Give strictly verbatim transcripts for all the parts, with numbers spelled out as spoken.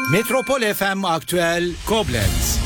Metropol F M Aktüel Koblenz.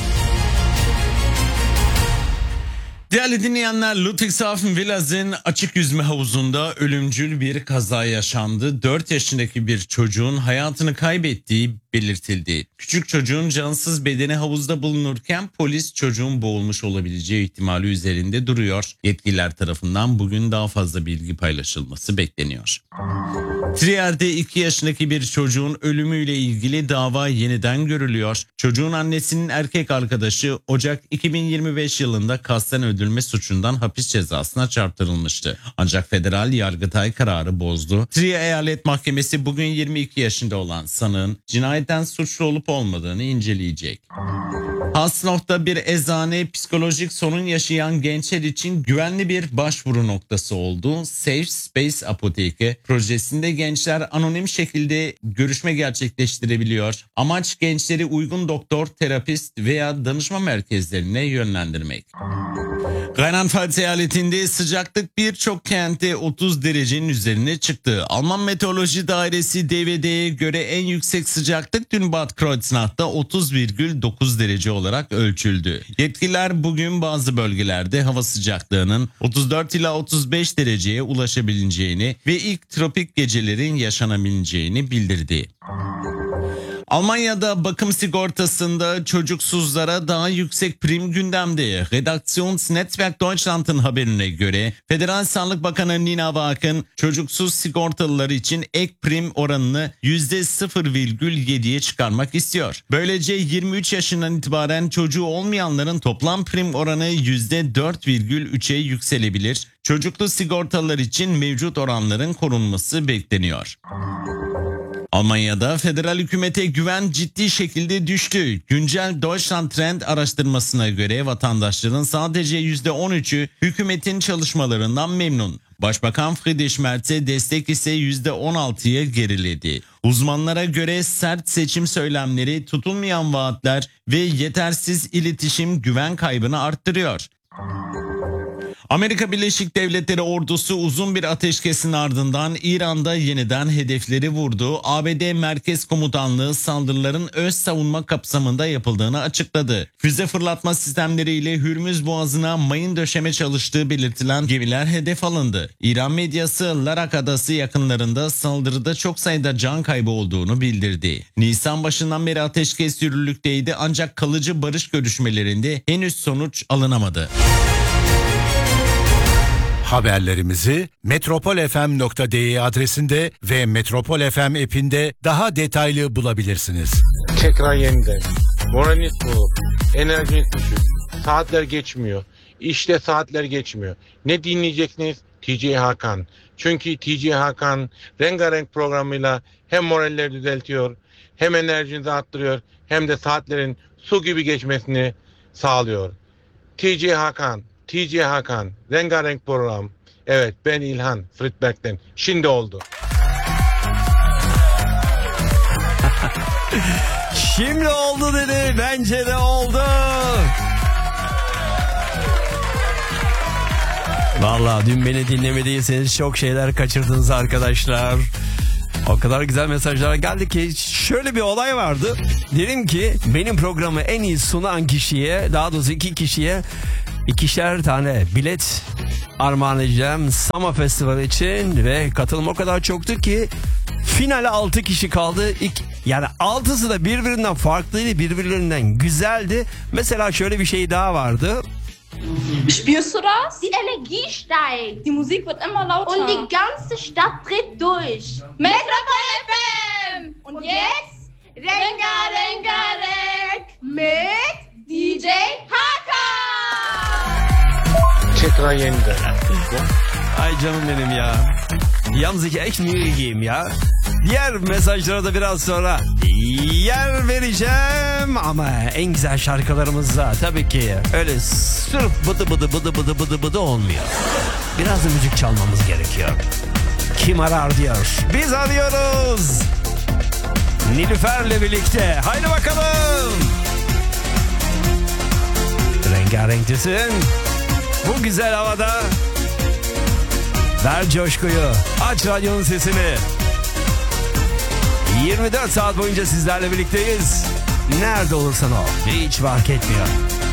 Değerli dinleyenler, Ludwigshafen Villaz'ın açık yüzme havuzunda ölümcül bir kaza yaşandı. dört yaşındaki bir çocuğun hayatını kaybettiği belirtildi. Küçük çocuğun cansız bedeni havuzda bulunurken polis çocuğun boğulmuş olabileceği ihtimali üzerinde duruyor. Yetkililer tarafından bugün daha fazla bilgi paylaşılması bekleniyor. Trier'de iki yaşındaki bir çocuğun ölümüyle ilgili dava yeniden görülüyor. Çocuğun annesinin erkek arkadaşı Ocak iki bin yirmi beş yılında kasten öldürülme suçundan hapis cezasına çarptırılmıştı. Ancak federal Yargıtay kararı bozdu. Trier Eyalet Mahkemesi bugün yirmi iki yaşında olan sanığın cinayetten suçlu olup olmadığını inceleyecek. Hasnof'ta bir eczane psikolojik sorun yaşayan gençler için güvenli bir başvuru noktası oldu. Safe Space Apoteki projesinde gençler anonim şekilde görüşme gerçekleştirebiliyor. Amaç gençleri uygun doktor, terapist veya danışma merkezlerine yönlendirmek. Rheinland-Pfalz eyaletinde sıcaklık birçok kentte otuz derecenin üzerine çıktı. Alman Meteoroloji Dairesi D V D'ye göre en yüksek sıcaklık dün Bad Kreuznach'ta otuz virgül dokuz derece olarak ölçüldü. Yetkililer bugün bazı bölgelerde hava sıcaklığının otuz dört ila otuz beş dereceye ulaşabileceğini ve ilk tropik gecelerin yaşanabileceğini bildirdi. Almanya'da bakım sigortasında çocuksuzlara daha yüksek prim gündemde. Redaktionsnetzwerk Deutschland'ın haberine göre Federal Sağlık Bakanı Nina Wagen çocuksuz sigortalılar için ek prim oranını yüzde sıfır virgül yediye çıkarmak istiyor. Böylece yirmi üç yaşından itibaren çocuğu olmayanların toplam prim oranı yüzde dört virgül üçe yükselebilir. Çocuklu sigortalılar için mevcut oranların korunması bekleniyor. Almanya'da federal hükümete güven ciddi şekilde düştü. Güncel Deutschland Trend araştırmasına göre vatandaşların sadece yüzde on üçü hükümetin çalışmalarından memnun. Başbakan Friedrich Merz'e destek ise yüzde on altıya geriledi. Uzmanlara göre sert seçim söylemleri, tutulmayan vaatler ve yetersiz iletişim güven kaybını arttırıyor. Amerika Birleşik Devletleri ordusu uzun bir ateşkesin ardından İran'da yeniden hedefleri vurdu. A B D Merkez Komutanlığı saldırıların öz savunma kapsamında yapıldığını açıkladı. Füze fırlatma sistemleriyle Hürmüz Boğazı'na mayın döşeme çalıştığı belirtilen gemiler hedef alındı. İran medyası Larak Adası yakınlarında saldırıda çok sayıda can kaybı olduğunu bildirdi. Nisan başından beri ateşkes yürürlükteydi ancak kalıcı barış görüşmelerinde henüz sonuç alınamadı. Haberlerimizi metropol f m nokta d e adresinde ve Metropol F M app'inde daha detaylı bulabilirsiniz. Tekrar yeniden. Moraliniz bozuk. Enerjiniz düşük. Saatler geçmiyor. İşte saatler geçmiyor. Ne dinleyeceksiniz? T J Hakan. Çünkü T J Hakan rengarenk programıyla hem moralleri düzeltiyor, hem enerjinizi arttırıyor, hem de saatlerin su gibi geçmesini sağlıyor. T J Hakan. T J Hakan, rengarenk program. Evet, ben İlhan Friedberg'den. Şimdi oldu. Şimdi oldu dedi. Bence de oldu. Vallahi dün beni dinlemediyseniz çok şeyler kaçırdınız arkadaşlar. O kadar güzel mesajlar geldi ki şöyle bir olay vardı. Dedim ki benim programı en iyi sunan kişiye, daha doğrusu iki kişiye İkişer tane bilet armağan edeceğim Sama Festival için ve katılım o kadar çoktu ki finale altı kişi kaldı. İlk, yani altısı da birbirinden farklıydı, birbirlerinden güzeldi. Mesela şöyle bir şey daha vardı. Spürst du das? Die Energie steigt. Die Musik wird immer lauter. Und die ganze Stadt dreht durch. Metropol F M. Und jetzt Renga Renga Reng mit D J Hakan. Tekrar yeniden. Ay canım benim ya. Yalnız ki echt mühe gegeben ya. Diğer mesajlara da biraz sonra yer vereceğim ama en güzel şarkılarımızda tabii ki öyle sırf bıdı bıdı bıdı bıdı bıdı bıdı olmuyor. Biraz da müzik çalmamız gerekiyor. Kim arar diyor. Biz arıyoruz. Nilüfer'le birlikte. Haydi bakalım. Rengarenkçisin. Bu güzel havada. Ver coşkuyu. Aç radyonun sesini. yirmi dört saat boyunca sizlerle birlikteyiz. Nerede olursan ol, hiç fark etmiyor.